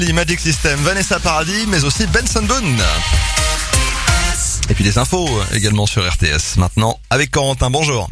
Magic System, Vanessa Paradis, mais aussi Benson Boone. Et puis des infos également sur RTS. Maintenant, avec Corentin, bonjour.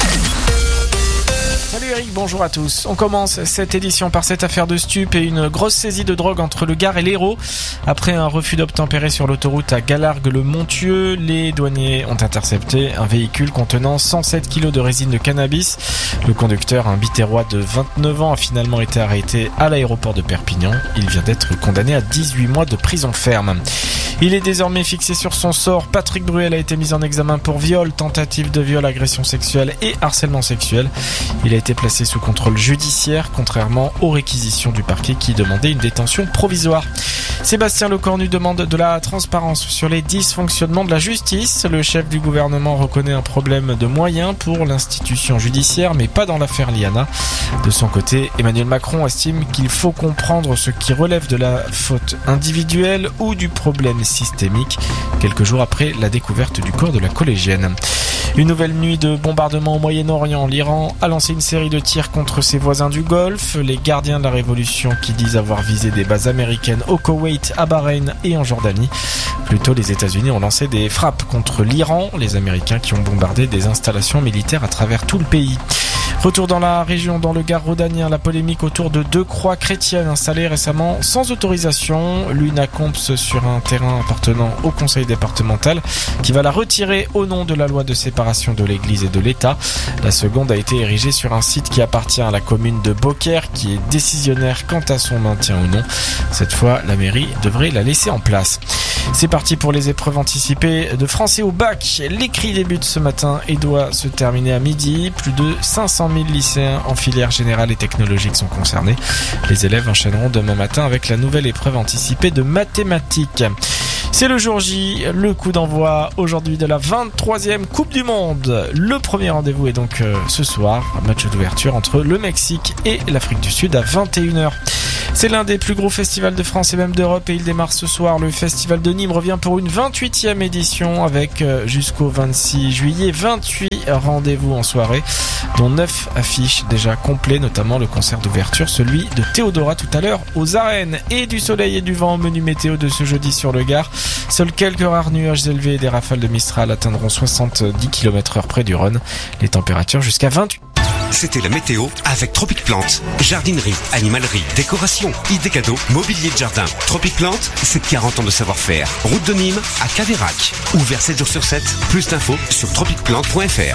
Salut Eric, bonjour à tous. On commence cette édition par cette affaire de stup et une grosse saisie de drogue entre le Gard et l'Hérault. Après un refus d'obtempérer sur l'autoroute à Galargues-le-Montieux, les douaniers ont intercepté un véhicule contenant 107 kg de résine de cannabis. Le conducteur, un Biterrois de 29 ans, a finalement été arrêté à l'aéroport de Perpignan. Il vient d'être condamné à 18 mois de prison ferme. Il est désormais fixé sur son sort. Patrick Bruel a été mis en examen pour viol, tentative de viol, agression sexuelle et harcèlement sexuel. Il a été placé sous contrôle judiciaire, contrairement aux réquisitions du parquet qui demandait une détention provisoire. Sébastien Lecornu demande de la transparence sur les dysfonctionnements de la justice. Le chef du gouvernement reconnaît un problème de moyens pour l'institution judiciaire, mais pas dans l'affaire Liana. De son côté, Emmanuel Macron estime qu'il faut comprendre ce qui relève de la faute individuelle ou du problème systémique, quelques jours après la découverte du corps de la collégienne. Une nouvelle nuit de bombardement au Moyen-Orient. L'Iran a lancé une série de tirs contre ses voisins du Golfe. Les gardiens de la révolution qui disent avoir visé des bases américaines au Koweït, à Bahreïn et en Jordanie. Plus tôt, les États-Unis ont lancé des frappes contre l'Iran. Les Américains qui ont bombardé des installations militaires à travers tout le pays. Retour dans la région, dans le Gard rhodanien, la polémique autour de 2 croix chrétiennes installées récemment sans autorisation. L'une à Comps sur un terrain appartenant au conseil départemental qui va la retirer au nom de la loi de séparation de l'église et de l'État. La seconde a été érigée sur un site qui appartient à la commune de Beaucaire qui est décisionnaire quant à son maintien ou non. Cette fois, la mairie devrait la laisser en place. C'est parti pour les épreuves anticipées de français au bac. L'écrit débute ce matin et doit se terminer à midi. Plus de 500 000 lycéens en filière générale et technologique sont concernés. Les élèves enchaîneront demain matin avec la nouvelle épreuve anticipée de mathématiques. C'est le jour J, le coup d'envoi aujourd'hui de la 23e Coupe du Monde. Le premier rendez-vous est donc ce soir, un match d'ouverture entre le Mexique et l'Afrique du Sud à 21h. C'est l'un des plus gros festivals de France et même d'Europe et il démarre ce soir. Le festival de Nîmes revient pour une 28e édition avec jusqu'au 26 juillet 28 rendez-vous en soirée, dont 9 affiches déjà complets, notamment le concert d'ouverture, celui de Théodora tout à l'heure aux arènes. Et du soleil et du vent au menu météo de ce jeudi sur le Gard. Seuls quelques rares nuages élevés et des rafales de Mistral atteindront 70 km/h près du Rhône. Les températures jusqu'à 28. C'était la météo avec Tropic Plante. Jardinerie, animalerie, décoration, idées cadeaux, mobilier de jardin. Tropic Plante, c'est 40 ans de savoir-faire. Route de Nîmes à Cadérac. Ouvert 7 jours sur 7. Plus d'infos sur tropicplante.fr.